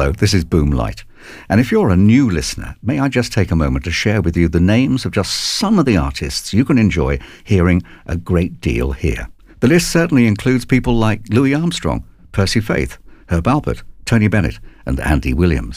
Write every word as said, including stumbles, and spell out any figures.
Hello, this is Boom Light. And if you're a new listener, may I just take a moment to share with you the names of just some of the artists you can enjoy hearing a great deal here. The list certainly includes people like Louis Armstrong, Percy Faith, Herb Alpert, Tony Bennett, and Andy Williams.